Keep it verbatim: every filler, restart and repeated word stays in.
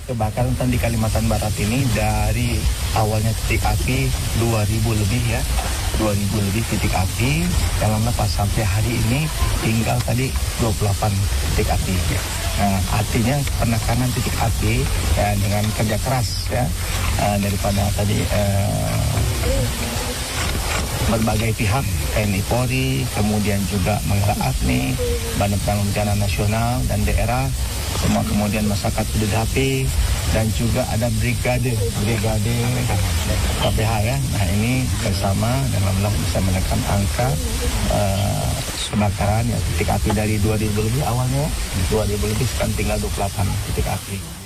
Kebakaran di Kalimantan Barat ini dari awalnya titik api dua ribu lebih ya, dua ribu lebih titik api, dalam lepas sampai hari ini tinggal tadi dua puluh delapan titik api. Nah, artinya penekanan titik api ya, dengan kerja keras ya uh, daripada tadi uh, berbagai pihak, T N I Polri, kemudian juga Menara Agni, Badan Penanggulangan Bencana Nasional dan daerah, semua kemudian masyarakat peduli H P, dan juga ada brigade, brigade K P H ya. Nah ini bersama dan alhamdulillah bisa menekan angka uh, kebakaran ya, titik api dari dua ribu lebih awalnya, dua ribu lebih sekarang tinggal dua puluh delapan titik api.